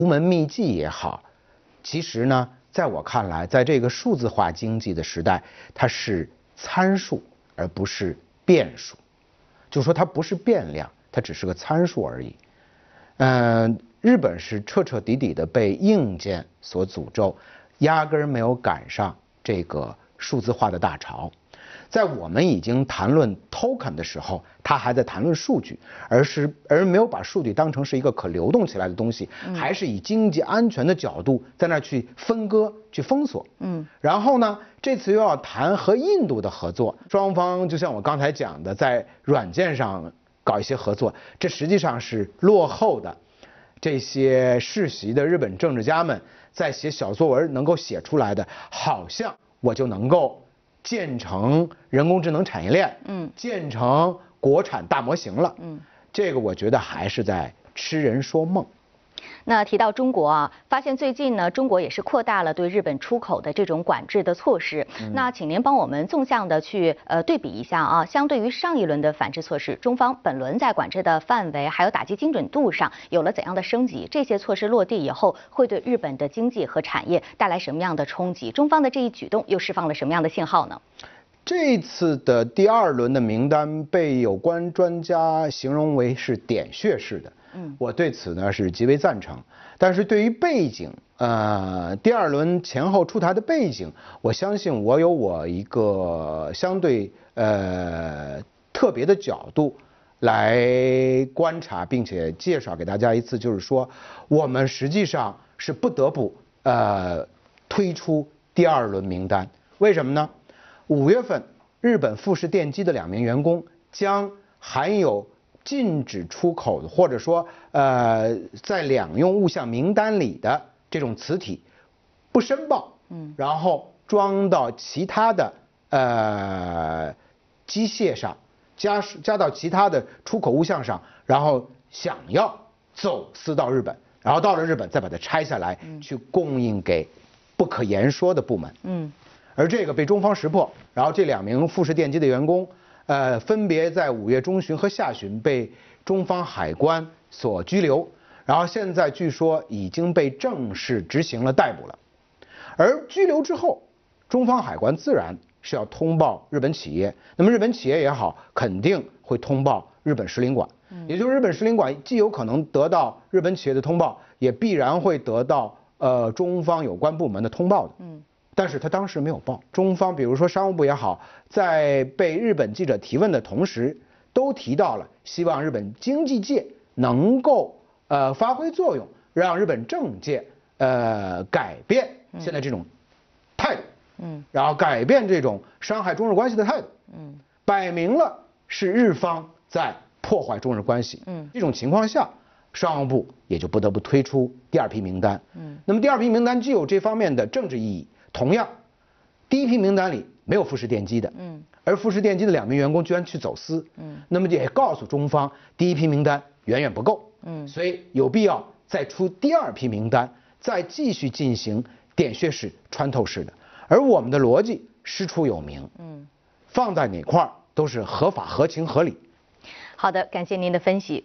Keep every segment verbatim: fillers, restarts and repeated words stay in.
独门秘技也好，其实呢，在我看来，在这个数字化经济的时代，它是参数而不是变数，就是说它不是变量，它只是个参数而已。嗯、呃，日本是彻彻底底的被硬件所诅咒，压根儿没有赶上这个数字化的大潮。在我们已经谈论 token 的时候，他还在谈论数据，而是而没有把数据当成是一个可流动起来的东西，嗯、还是以经济安全的角度在那去分割、去封锁。嗯，然后呢，这次又要谈和印度的合作，双方就像我刚才讲的，在软件上搞一些合作，这实际上是落后的这些世袭的日本政治家们在写小作文能够写出来的，好像我就能够建成人工智能产业链，嗯，建成国产大模型了，嗯，这个我觉得还是在痴人说梦。 那提到中国啊，发现最近呢，中国也是扩大了对日本出口的这种管制的措施。嗯、那请您帮我们纵向的去呃对比一下啊，相对于上一轮的反制措施，中方本轮在管制的范围还有打击精准度上有了怎样的升级？这些措施落地以后，会对日本的经济和产业带来什么样的冲击？中方的这一举动又释放了什么样的信号呢？ 这次的第二轮的名单被有关专家形容为是点穴式的。嗯，我对此呢是极为赞成，但是对于背景，呃，第二轮前后出台的背景，我相信我有我一个相对呃特别的角度来观察，并且介绍给大家一次，就是说，我们实际上是不得不呃推出第二轮名单，为什么呢？五月份，日本富士电机的两名员工将含有禁止出口的，或者说呃在两用物项名单里的这种磁体不申报，嗯，然后装到其他的呃机械上，加加到其他的出口物项上，然后想要走私到日本，然后到了日本再把它拆下来，嗯、去供应给不可言说的部门，嗯，而这个被中方识破，然后这两名富士电机的员工。呃，分别在五月中旬和下旬被中方海关所拘留，然后现在据说已经被正式执行了逮捕了。而拘留之后，中方海关自然是要通报日本企业，那么日本企业也好，肯定会通报日本使领馆，也就是日本使领馆既有可能得到日本企业的通报，也必然会得到呃中方有关部门的通报的。嗯。但是他当时没有报，中方比如说商务部也好，在被日本记者提问的同时，都提到了希望日本经济界能够呃发挥作用，让日本政界呃改变现在这种态度，嗯，然后改变这种伤害中日关系的态度，嗯，摆明了是日方在破坏中日关系，嗯，这种情况下，商务部也就不得不推出第二批名单，嗯，那么第二批名单具有这方面的政治意义。同样，第一批名单里没有富士电机的，嗯，而富士电机的两名员工居然去走私，嗯，那么也告诉中方，第一批名单远远不够，嗯，所以有必要再出第二批名单，再继续进行点穴式、穿透式的。而我们的逻辑师出有名，嗯，放在哪块儿都是合法、合情、合理。 好的，感谢您的分析。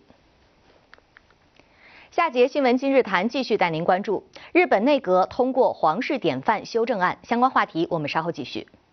下节新闻今日谈继续带您关注日本内阁通过皇室典范修正案，相关话题我们稍后继续。